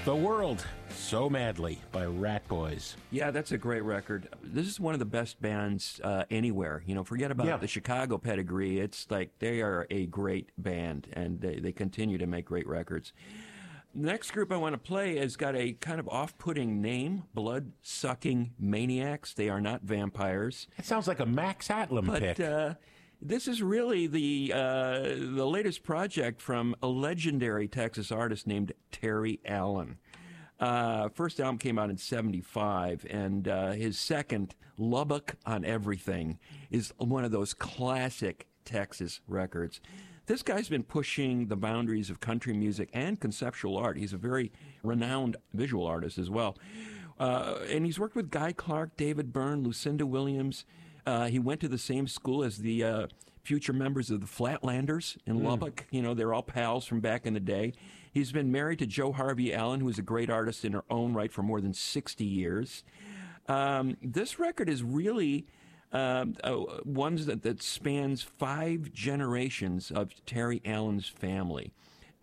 The World So Madly by Rat Boys. Yeah, that's a great record. This is one of the best bands anywhere. You know, forget about the Chicago pedigree. It's like they are a great band, and they continue to make great records. The next group I want to play has got a kind of off-putting name, Blood-Sucking Maniacs. They are not vampires. It sounds like a Max Atlam pick. This is really the latest project from a legendary Texas artist named Terry Allen. First album came out in 1975, and his second, Lubbock on Everything, is one of those classic Texas records. This guy's been pushing the boundaries of country music and conceptual art. He's a very renowned visual artist as well. And he's worked with Guy Clark, David Byrne, Lucinda Williams. He went to the same school as the future members of the Flatlanders in Lubbock. You know, they're all pals from back in the day. He's been married to Jo Harvey Allen, who is a great artist in her own right for more than 60 years. This record is really one that spans 5 generations of Terry Allen's family.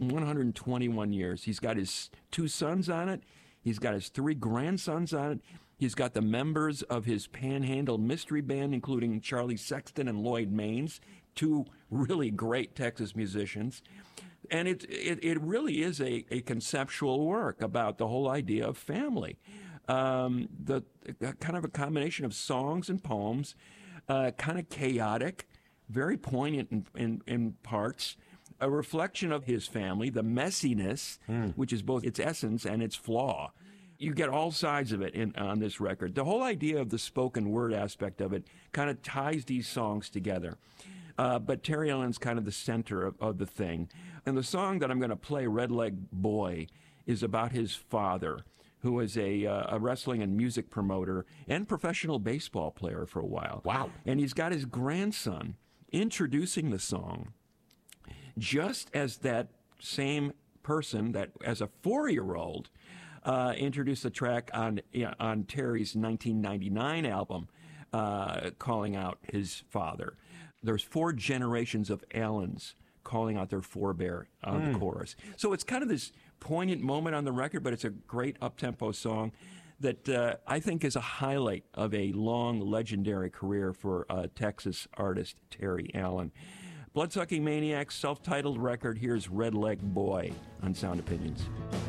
121 years. He's got his 2 sons on it. He's got his 3 grandsons on it. He's got the members of his Panhandle Mystery Band, including Charlie Sexton and Lloyd Maines, 2 really great Texas musicians. And it really is a conceptual work about the whole idea of family. The kind of a combination of songs and poems, kind of chaotic, very poignant in parts, a reflection of his family, the messiness, which is both its essence and its flaw. You get all sides of it on this record. The whole idea of the spoken word aspect of it kind of ties these songs together. But Terry Allen's kind of the center of the thing. And the song that I'm going to play, Red Leg Boy, is about his father, who was a wrestling and music promoter and professional baseball player for a while. Wow. And he's got his grandson introducing the song just as that same person, that as a 4-year-old, introduced the track on Terry's 1999 album, calling out his father. There's 4 generations of Allens calling out their forebear on the chorus. So it's kind of this poignant moment on the record, but it's a great up-tempo song that I think is a highlight of a long, legendary career for Texas artist Terry Allen. Bloodsucking Maniacs, self-titled record. Here's Red Leg Boy on Sound Opinions.